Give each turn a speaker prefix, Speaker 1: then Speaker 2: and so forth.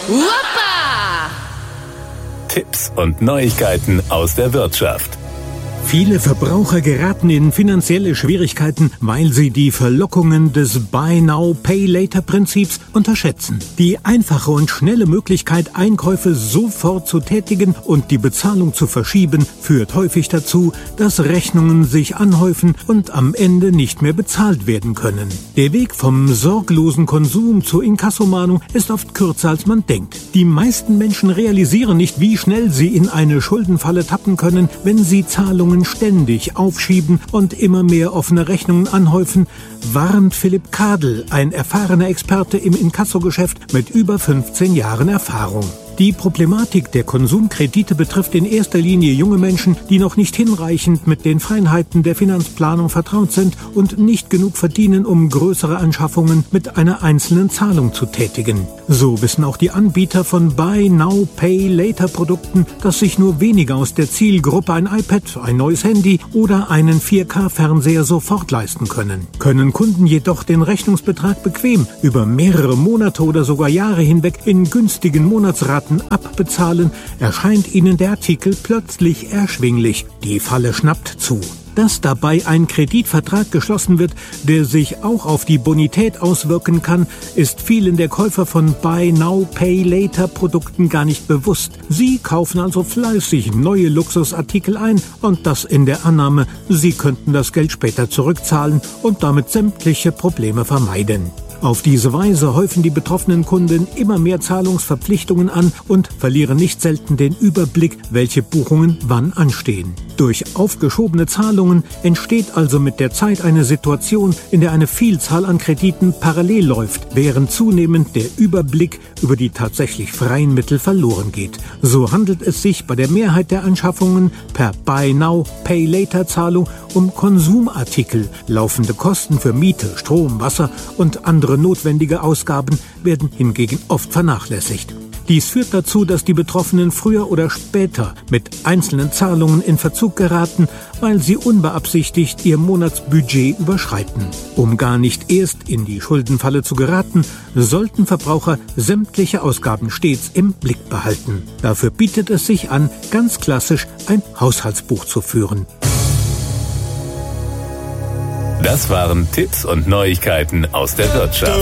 Speaker 1: Hoppa!
Speaker 2: Tipps und Neuigkeiten aus der Wirtschaft.
Speaker 3: Viele Verbraucher geraten in finanzielle Schwierigkeiten, weil sie die Verlockungen des Buy-Now-Pay-Later-Prinzips unterschätzen. Die einfache und schnelle Möglichkeit, Einkäufe sofort zu tätigen und die Bezahlung zu verschieben, führt häufig dazu, dass Rechnungen sich anhäufen und am Ende nicht mehr bezahlt werden können. Der Weg vom sorglosen Konsum zur Inkassomahnung ist oft kürzer, als man denkt. Die meisten Menschen realisieren nicht, wie schnell sie in eine Schuldenfalle tappen können, wenn sie Zahlungen ständig aufschieben und immer mehr offene Rechnungen anhäufen, warnt Philipp Kadel, ein erfahrener Experte im Inkassogeschäft mit über 15 Jahren Erfahrung. Die Problematik der Konsumkredite betrifft in erster Linie junge Menschen, die noch nicht hinreichend mit den Feinheiten der Finanzplanung vertraut sind und nicht genug verdienen, um größere Anschaffungen mit einer einzelnen Zahlung zu tätigen. So wissen auch die Anbieter von Buy-Now-Pay-Later-Produkten, dass sich nur wenige aus der Zielgruppe ein iPad, ein neues Handy oder einen 4K-Fernseher sofort leisten können. Können Kunden jedoch den Rechnungsbetrag bequem über mehrere Monate oder sogar Jahre hinweg in günstigen Monatsraten abbezahlen, erscheint ihnen der Artikel plötzlich erschwinglich. Die Falle schnappt zu. Dass dabei ein Kreditvertrag geschlossen wird, der sich auch auf die Bonität auswirken kann, ist vielen der Käufer von Buy-Now-Pay-Later-Produkten gar nicht bewusst. Sie kaufen also fleißig neue Luxusartikel ein und das in der Annahme, sie könnten das Geld später zurückzahlen und damit sämtliche Probleme vermeiden. Auf diese Weise häufen die betroffenen Kunden immer mehr Zahlungsverpflichtungen an und verlieren nicht selten den Überblick, welche Buchungen wann anstehen. Durch aufgeschobene Zahlungen entsteht also mit der Zeit eine Situation, in der eine Vielzahl an Krediten parallel läuft, während zunehmend der Überblick über die tatsächlich freien Mittel verloren geht. So handelt es sich bei der Mehrheit der Anschaffungen per Buy-Now-Pay-Later-Zahlung um Konsumartikel. Laufende Kosten für Miete, Strom, Wasser und andere notwendige Ausgaben werden hingegen oft vernachlässigt. Dies führt dazu, dass die Betroffenen früher oder später mit einzelnen Zahlungen in Verzug geraten, weil sie unbeabsichtigt ihr Monatsbudget überschreiten. Um gar nicht erst in die Schuldenfalle zu geraten, sollten Verbraucher sämtliche Ausgaben stets im Blick behalten. Dafür bietet es sich an, ganz klassisch ein Haushaltsbuch zu führen.
Speaker 2: Das waren Tipps und Neuigkeiten aus der Wirtschaft.